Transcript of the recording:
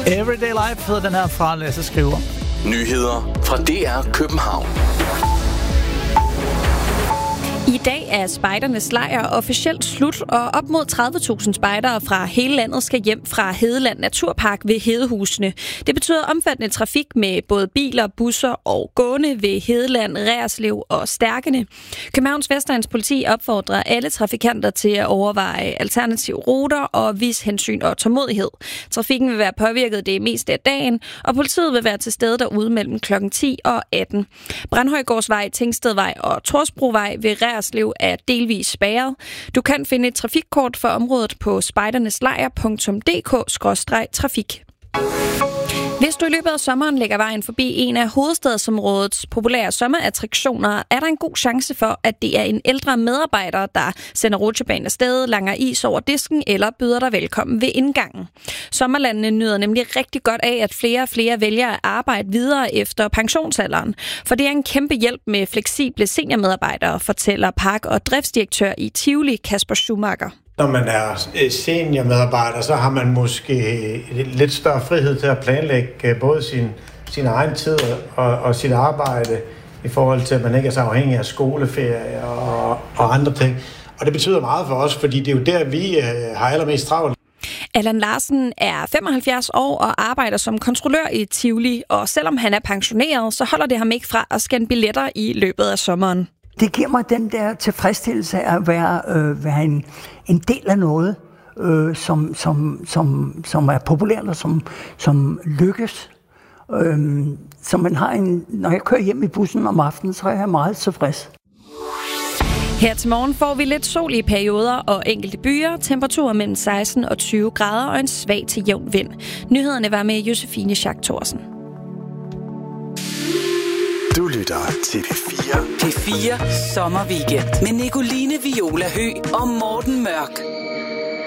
Everyday Life hedder den her fra Lasse Skriver. Nyheder fra DR København. I dag er spejdernes lejr officielt slut, og op mod 30.000 spejdere fra hele landet skal hjem fra Hedeland Naturpark ved Hedehusene. Det betyder omfattende trafik med både biler, busser og gående ved Hedeland, Reerslev og Stærkene. Københavns Vestegns politi opfordrer alle trafikanter til at overveje alternative ruter og vise hensyn og tålmodighed. Trafikken vil være påvirket det meste af dagen, og politiet vil være til stede derude mellem kl. 10 og 18. Brandhøjgårdsvej, Tingstedvej og Torsbrovej ved Reerslev er delvis spærret. Du kan finde et trafikkort for området på spejderneslejr.dk/trafik. Hvis du i løbet af sommeren lægger vejen forbi en af hovedstadsområdets populære sommerattraktioner, er der en god chance for, at det er en ældre medarbejder, der sender rutsjebanen afsted, langer is over disken eller byder dig velkommen ved indgangen. Sommerlandene nyder nemlig rigtig godt af, at flere og flere vælger at arbejde videre efter pensionsalderen. For det er en kæmpe hjælp med fleksible seniormedarbejdere, fortæller park- og driftsdirektør i Tivoli, Kasper Schumacher. Når man er seniormedarbejder, så har man måske lidt større frihed til at planlægge både sin egen tid og sit arbejde i forhold til, at man ikke er så afhængig af skoleferie og andre ting. Og det betyder meget for os, fordi det er jo der, vi har allermest travlt. Allan Larsen er 75 år og arbejder som kontrollør i Tivoli, og selvom han er pensioneret, så holder det ham ikke fra at scanne billetter i løbet af sommeren. Det giver mig den der tilfredsstillelse af at være en del af noget, som er populært og som lykkes. Så man har når jeg kører hjem i bussen om aftenen, så er jeg meget tilfreds. Her til morgen får vi lidt sol i perioder og enkelte byer, temperaturer mellem 16 og 20 grader og en svag til jævn vind. Nyhederne var med Josefine Schack Thorsen. Du lytter til P4. P4 Sommerweekend med Nicoline Viola Høgh og Morten Mørk.